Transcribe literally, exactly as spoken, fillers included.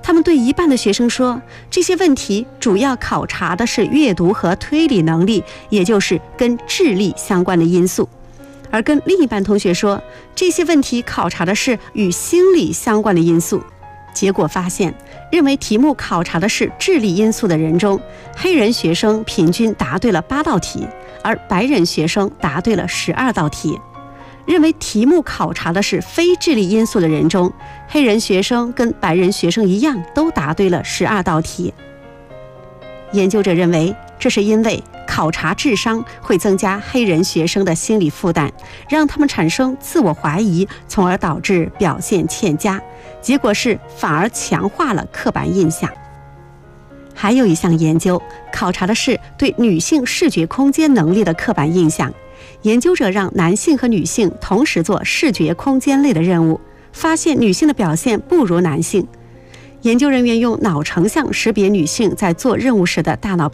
他们对一半的学生说，这些问题主要考察的是阅读和推理能力，也就是跟智力相关的因素。而跟另一半同学说，这些问题考察的是与心理相关的因素。结果发现，认为题目考察的是智力因素的人中，黑人学生平均答对了八道题，而白人学生答对了十二道题。认为题目考察的是非智力因素的人中，黑人学生跟白人学生一样，都答对了十二道题。研究者认为，这是因为考察智商会增加黑人学生的心理负担，让他们产生自我怀疑，从而导致表现欠佳。结果是反而强化了刻板印象。还有一项研究考察的是对女性视觉空间能力的刻板印象。研究者让男性和女性同时做视觉空间类的任务，发现女性的表现不如男性。研究人员用脑成像识别女性在做任务时的大脑